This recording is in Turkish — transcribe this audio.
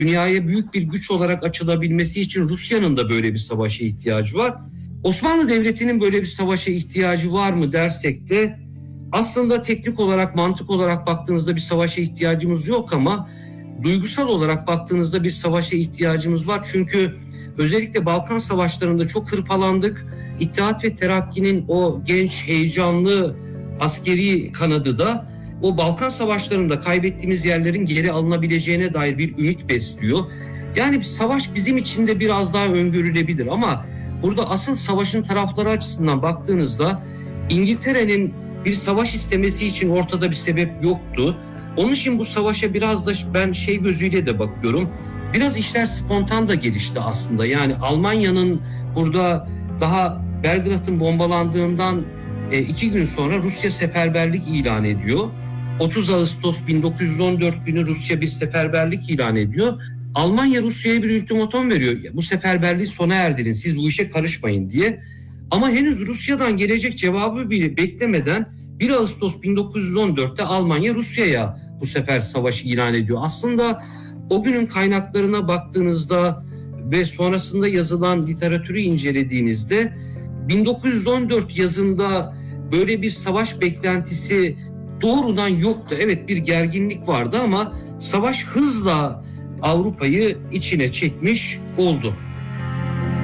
dünyaya büyük bir güç olarak açılabilmesi için Rusya'nın da böyle bir savaşa ihtiyacı var. Osmanlı Devleti'nin böyle bir savaşa ihtiyacı var mı dersek de aslında teknik olarak, mantık olarak baktığınızda bir savaşa ihtiyacımız yok ama duygusal olarak baktığınızda bir savaşa ihtiyacımız var. Çünkü özellikle Balkan Savaşları'nda çok hırpalandık. İttihat ve Terakki'nin o genç, heyecanlı askeri kanadı da o Balkan Savaşları'nda kaybettiğimiz yerlerin geri alınabileceğine dair bir ümit besliyor. Yani bir savaş bizim için de biraz daha öngörülebilir ama burada asıl savaşın tarafları açısından baktığınızda İngiltere'nin bir savaş istemesi için ortada bir sebep yoktu. Onun için bu savaşa biraz da ben gözüyle de bakıyorum. Biraz işler spontan da gelişti aslında. Yani Almanya'nın burada daha Belgrad'ın bombalandığından 2 gün sonra Rusya seferberlik ilan ediyor. 30 Ağustos 1914 günü Rusya bir seferberlik ilan ediyor. Almanya Rusya'ya bir ultimatom veriyor. Bu seferberliği sona erdirin, siz bu işe karışmayın diye. Ama henüz Rusya'dan gelecek cevabı bile beklemeden 1 Ağustos 1914'te Almanya Rusya'ya bu sefer savaşı ilan ediyor. Aslında o günün kaynaklarına baktığınızda ve sonrasında yazılan literatürü incelediğinizde 1914 yazında böyle bir savaş beklentisi doğrudan yoktu. Evet, bir gerginlik vardı ama savaş hızla Avrupa'yı içine çekmiş oldu.